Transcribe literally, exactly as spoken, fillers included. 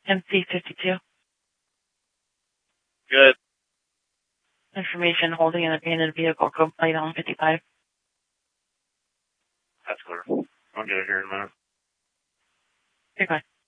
M C fifty-two. Good. Information holding an abandoned vehicle, code plate on fifty-five. That's clear. I'll get it here in a minute. Okay.